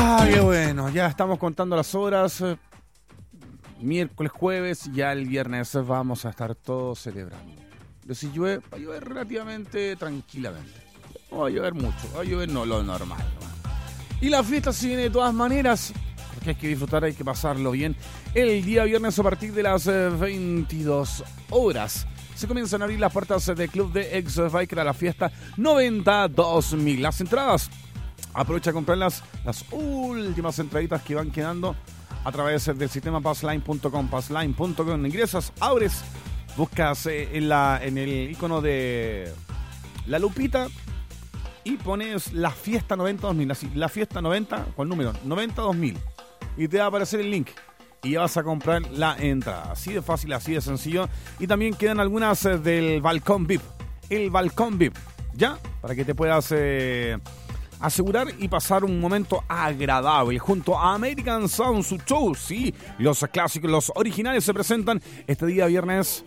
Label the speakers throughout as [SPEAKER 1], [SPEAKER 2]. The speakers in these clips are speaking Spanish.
[SPEAKER 1] Qué bueno, ya estamos contando las horas. Miércoles, jueves, ya el viernes vamos a estar todos celebrando. De si llueve, va a llover relativamente tranquilamente. No va a llover mucho, va a llover no lo normal. Y la fiesta se viene de todas maneras, porque hay que disfrutar, hay que pasarlo bien. El día viernes a partir de las 22 horas se comienzan a abrir las puertas del Club de Ex-Biker a la fiesta 90-2000. Las entradas, aprovecha a comprar las últimas entraditas que van quedando a través del sistema passline.com. Passline.com, ingresas, abres, buscas en el icono de la lupita y pones la fiesta 90-2000, así, la fiesta 90 con número 90-2000, y te va a aparecer el link y ya vas a comprar la entrada. Así de fácil, así de sencillo. Y también quedan algunas del balcón VIP, el balcón VIP, ¿ya? Para que te puedas asegurar y pasar un momento agradable junto a American Sound, su show. Sí, los clásicos, los originales se presentan este día viernes,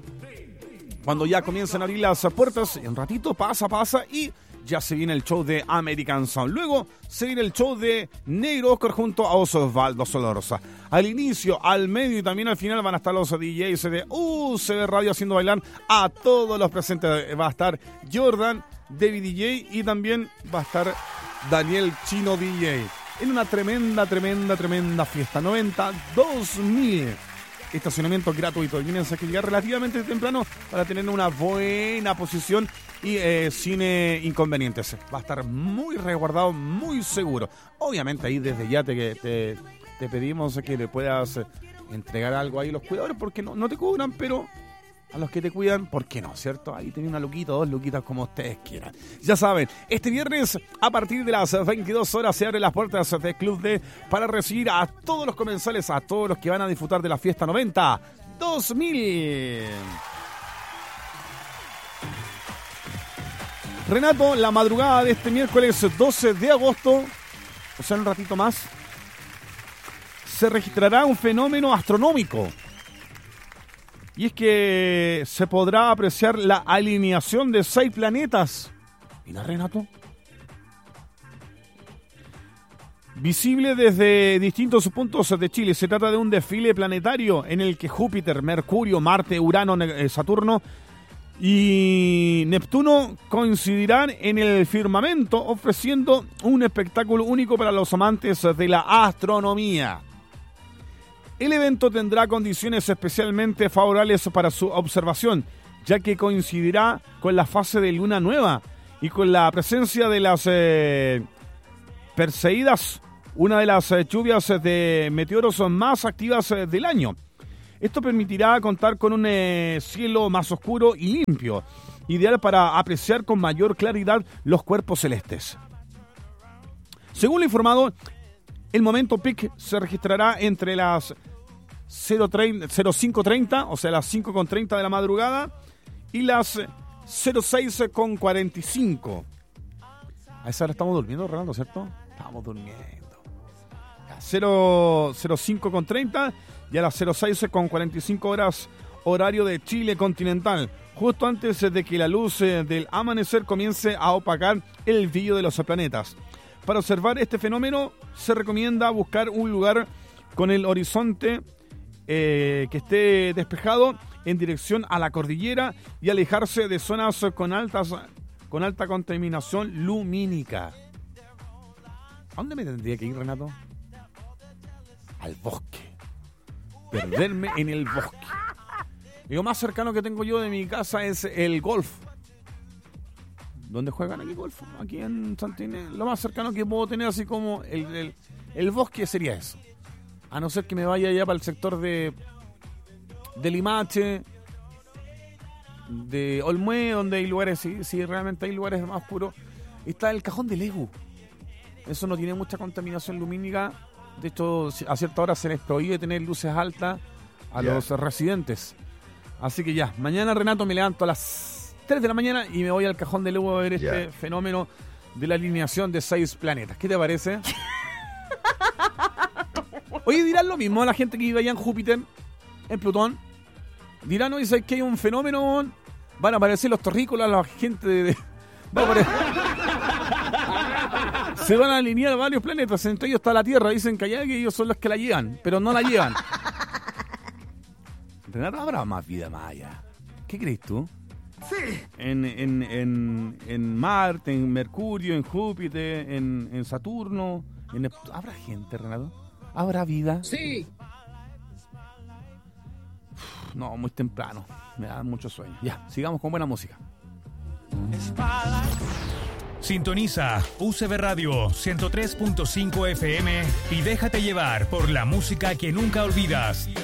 [SPEAKER 1] cuando ya comienzan a abrir las puertas. En un ratito pasa y ya se viene el show de American Sound. Luego se viene el show de Negro Oscar junto a Osvaldo Solorza. Al inicio, al medio y también al final van a estar los DJs de UCB Radio haciendo bailar a todos los presentes. Va a estar Jordan, David DJ, y también va a estar Daniel Chino DJ. En una tremenda fiesta 90-2000. Estacionamiento gratuito. Y tienes que llegar relativamente temprano para tener una buena posición y sin inconvenientes. Va a estar muy resguardado, muy seguro. Obviamente ahí desde ya te pedimos que le puedas entregar algo ahí a los cuidadores, porque no te cubran, pero a los que te cuidan, ¿por qué no? ¿Cierto? Ahí tiene una luquita, 2 luquitas, como ustedes quieran. Ya saben, este viernes a partir de las 22 horas se abren las puertas del Club D para recibir a todos los comensales, a todos los que van a disfrutar de la fiesta 90-2000. Renato, la madrugada de este miércoles 12 de agosto, o sea, en un ratito más, se registrará un fenómeno astronómico. Y es que se podrá apreciar la alineación de 6 planetas. Mira, Renato. Visible desde distintos puntos de Chile. Se trata de un desfile planetario en el que Júpiter, Mercurio, Marte, Urano, Saturno y Neptuno coincidirán en el firmamento, ofreciendo un espectáculo único para los amantes de la astronomía. El evento tendrá condiciones especialmente favorables para su observación, ya que coincidirá con la fase de luna nueva y con la presencia de las Perseidas, una de las lluvias de meteoros más activas del año. Esto permitirá contar con un cielo más oscuro y limpio, ideal para apreciar con mayor claridad los cuerpos celestes. Según lo informado, el momento peak se registrará entre las 05:30, o sea, las 5:30 de la madrugada, y las 06:45. A esa hora estamos durmiendo, Renato, ¿cierto? Estamos durmiendo. 05:30 y a las 06:45 horas, horario de Chile continental, justo antes de que la luz del amanecer comience a opacar el brillo de los planetas. Para observar este fenómeno se recomienda buscar un lugar con el horizonte que esté despejado en dirección a la cordillera y alejarse de zonas con alta contaminación lumínica. ¿A dónde me tendría que ir, Renato? Al bosque. Perderme en el bosque. Y lo más cercano que tengo yo de mi casa es el golf. ¿Dónde juegan aquí golf? Aquí en Santa Inés. Lo más cercano que puedo tener así como el bosque sería eso. A no ser que me vaya allá para el sector de Limache, de Olmué, donde hay lugares, sí, realmente hay lugares más puros. Está el Cajón del Egu. Eso no tiene mucha contaminación lumínica. De hecho, a cierta hora se les prohíbe tener luces altas a los residentes. Así que ya, mañana, Renato, me levanto a las 3 de la mañana y me voy al Cajón del Egu a ver este fenómeno de la alineación de 6 planetas. ¿Qué te parece? Oye, dirán lo mismo a la gente que vive allá en Júpiter, en Plutón. Dirán, ¿no? Dice que hay un fenómeno, van a aparecer los terrícolas, la gente de... Va a aparecer... Se van a alinear varios planetas, entre ellos está la Tierra. Dicen que allá que ellos son los que la llevan, pero no la llevan. Renato, ¿habrá más vida más allá? ¿Qué crees tú?
[SPEAKER 2] Sí.
[SPEAKER 1] En Marte, en Mercurio, en Júpiter, en Saturno. ¿Habrá gente, Renato? ¿Habrá vida?
[SPEAKER 2] Sí.
[SPEAKER 1] No, muy temprano. Me da mucho sueño. Ya, sigamos con buena música.
[SPEAKER 3] Sintoniza UCB Radio 103.5 FM y déjate llevar por la música que nunca olvidas.